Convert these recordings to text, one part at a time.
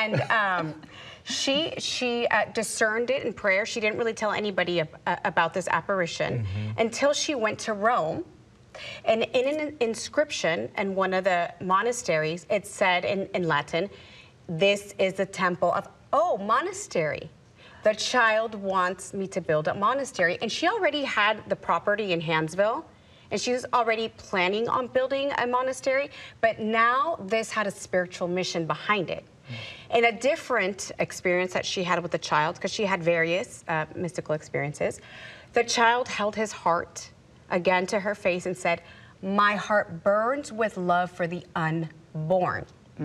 And she discerned it in prayer. She didn't really tell anybody about this apparition until she went to Rome. And in an inscription in one of the monasteries, it said in Latin, "This is the temple of," monastery. The child wants me to build a monastery. And she already had the property in Hansville, and she was already planning on building a monastery, but now this had a spiritual mission behind it. And a different experience that she had with the child, because she had various mystical experiences, the child held his heart again to her face and said, "My heart burns with love for the unborn."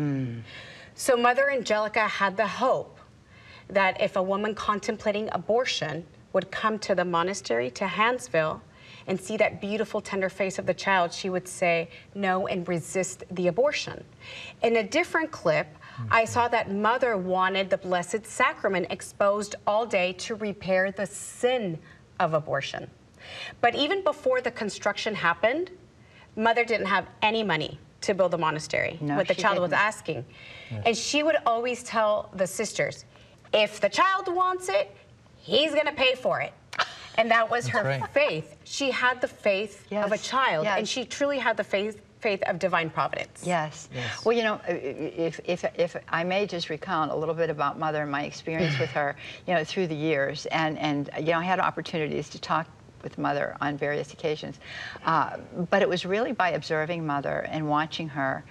So Mother Angelica had the hope that if a woman contemplating abortion would come to the monastery, to Hansville, and see that beautiful, tender face of the child, she would say no and resist the abortion. In a different clip, I saw that Mother wanted the Blessed Sacrament exposed all day to repair the sin of abortion. But even before the construction happened, Mother didn't have any money to build a monastery, what the child was asking. And she would always tell the sisters, if the child wants it, he's going to pay for it. And that was her faith. She had the faith of a child, and she truly had the faith of divine providence. Yes. Well, you know, if I may just recount a little bit about Mother and my experience with her, you know, through the years, and you know, I had opportunities to talk with Mother on various occasions, but it was really by observing Mother and watching her,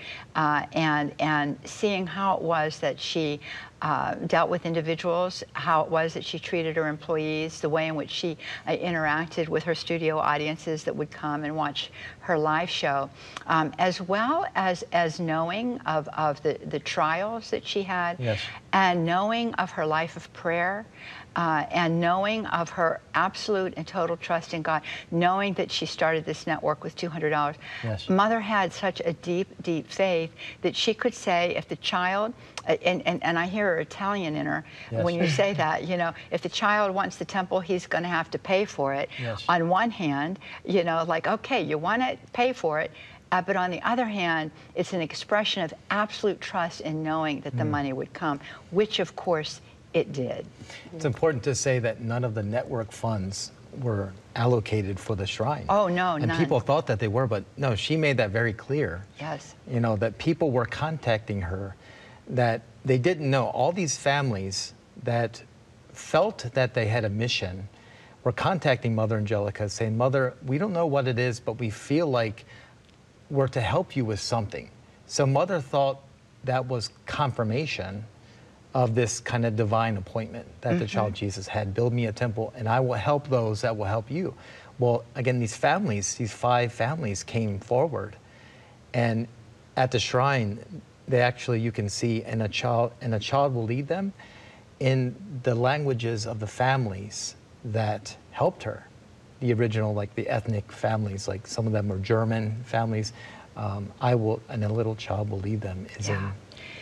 and seeing how it was that she dealt with individuals, how it was that she treated her employees, the way in which she interacted with her studio audiences that would come and watch her live show, as well as knowing of the trials that she had, and knowing of her life of prayer, and knowing of her absolute and total trust in God, knowing that she started this network with $200. Mother had such a deep, deep faith that she could say, if the child, and I hear her Italian in her when you say that, you know, if the child wants the temple, he's going to have to pay for it. On one hand, you know, like, okay, you want to pay for it, but on the other hand, it's an expression of absolute trust in knowing that the money would come, which of course it did. It's important to say that none of the network funds were allocated for the shrine. Oh, no, and none. People thought that they were, but no, she made that very clear. You know, that people were contacting her, that they didn't know. All these families that felt that they had a mission were contacting Mother Angelica saying, "Mother, we don't know what it is, but we feel like we're to help you with something." So Mother thought that was confirmation of this kind of divine appointment that the child Jesus had. Build me a temple and I will help those that will help you. Well, again, these families, these 5 families came forward, and at the shrine, they actually, you can see, and a child will lead them in the languages of the families that helped her. The original, like the ethnic families, like some of them are German families. And a little child will lead them is in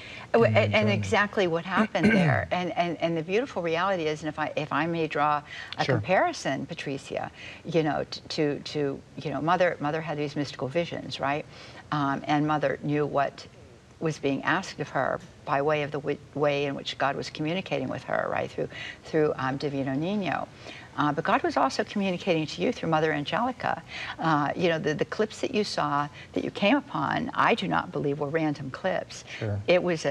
and exactly what happened there, and the beautiful reality is, and if I may draw a comparison, Patricia, you know, to you know, Mother had these mystical visions, right, and Mother knew what was being asked of her by way of the way in which God was communicating with her, right, through Divino Niño. But God was also communicating to you through Mother Angelica. You know, the clips that you saw, that you came upon, I do not believe were random clips. It was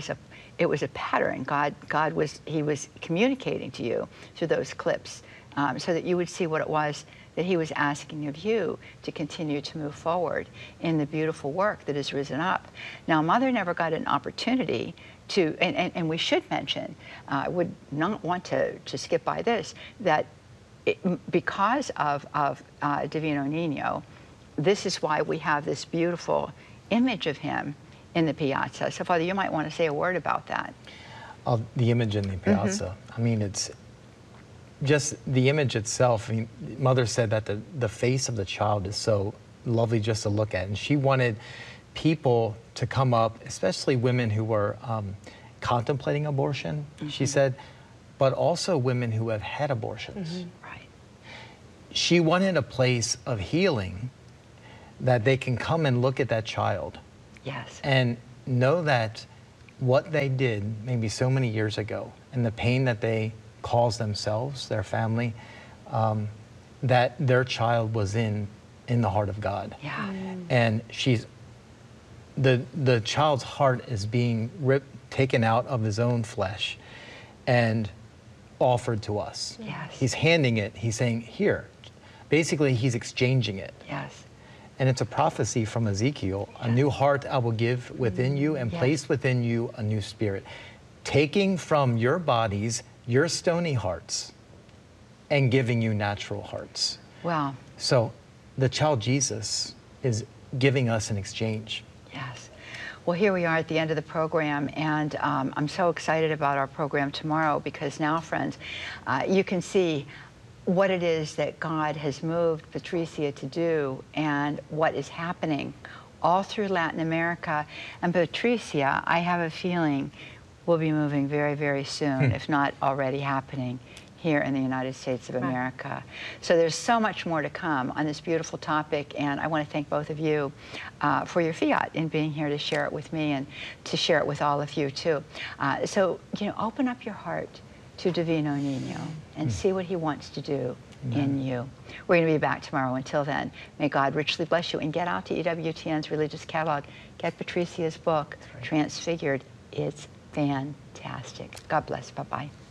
a pattern. God was communicating to you through those clips, so that you would see what it was that he was asking of you to continue to move forward in the beautiful work that has risen up. Now, Mother never got an opportunity to, and we should mention, I would not want to skip by this, that because of Divino Niño, this is why we have this beautiful image of him in the piazza. So, Father, you might want to say a word about that. The image in the piazza. I mean, it's just the image itself. I mean, Mother said that the face of the child is so lovely just to look at, and she wanted people to come up, especially women who were contemplating abortion, she said, but also women who have had abortions. She wanted a place of healing that they can come and look at that child and know that what they did maybe so many years ago and the pain that they caused themselves, their family, that their child was in the heart of God. Yeah. And the child's heart is being taken out of his own flesh and offered to us. Yes. He's handing it. He's saying, here. Basically, he's exchanging it. Yes. And it's a prophecy from Ezekiel. Yes. A new heart I will give within you and place within you a new spirit. Taking from your bodies your stony hearts and giving you natural hearts. Wow. So the child Jesus is giving us an exchange. Yes. Well, here we are at the end of the program, and I'm so excited about our program tomorrow because now, friends, you can see what it is that God has moved Patricia to do and what is happening all through Latin America. And Patricia, I have a feeling, will be moving very, very soon, if not already happening here in the United States of America. So there's so much more to come on this beautiful topic, and I want to thank both of you for your fiat in being here to share it with me and to share it with all of you too. So, you know, open up your heart to Divino Nino and see what he wants to do in you. We're going to be back tomorrow. Until then, may God richly bless you, and get out to EWTN's Religious Catalog. Get Patricia's book, Transfigured. It's fantastic. God bless. Bye-bye.